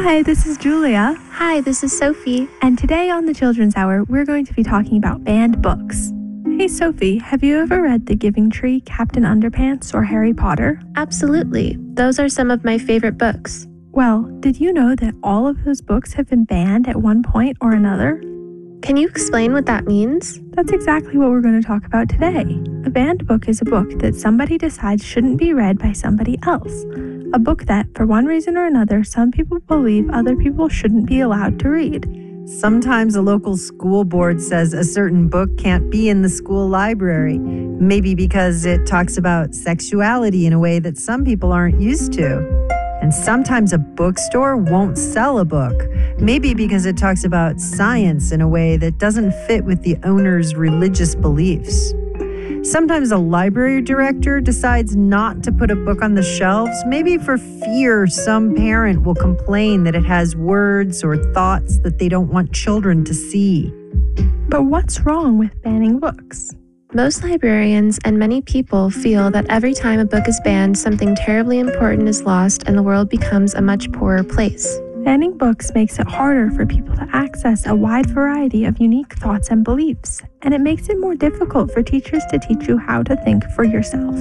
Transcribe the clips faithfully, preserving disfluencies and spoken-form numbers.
Hi, this is Julia. Hi, this is Sophie. And today on the Children's Hour, we're going to be talking about banned books. Hey, Sophie, have you ever read The Giving Tree, Captain Underpants, or Harry Potter? Absolutely. Those are some of my favorite books. Well, did you know that all of those books have been banned at one point or another? Can you explain what that means? That's exactly what we're going to talk about today. A banned book is a book that somebody decides shouldn't be read by somebody else. A book that, for one reason or another, some people believe other people shouldn't be allowed to read. Sometimes a local school board says a certain book can't be in the school library, maybe because it talks about sexuality in a way that some people aren't used to. And sometimes a bookstore won't sell a book, maybe because it talks about science in a way that doesn't fit with the owner's religious beliefs. Sometimes a library director decides not to put a book on the shelves, maybe for fear some parent will complain that it has words or thoughts that they don't want children to see. But what's wrong with banning books? Most librarians and many people feel that every time a book is banned, something terribly important is lost and the world becomes a much poorer place. Banning books makes it harder for people to access a wide variety of unique thoughts and beliefs, and it makes it more difficult for teachers to teach you how to think for yourself.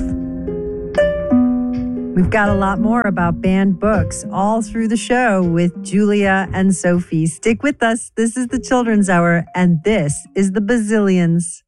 We've got a lot more about banned books all through the show with Julia and Sophie. Stick with us. This is the Children's Hour, and this is the Bazillions.